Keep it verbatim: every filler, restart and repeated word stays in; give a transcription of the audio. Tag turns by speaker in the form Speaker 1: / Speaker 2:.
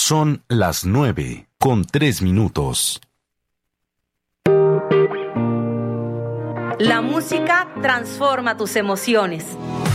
Speaker 1: Son las nueve con tres minutos.
Speaker 2: La música transforma tus emociones.